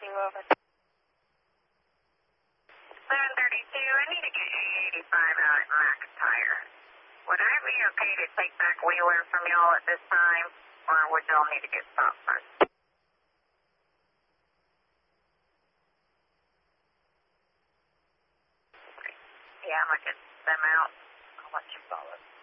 over. 732, I need to get 85 out at Max Tire. Would I be okay to take back Wheeler from y'all at this time, or would y'all need to get stopped first? Yeah, I'm going to get them out. I'll let you follow.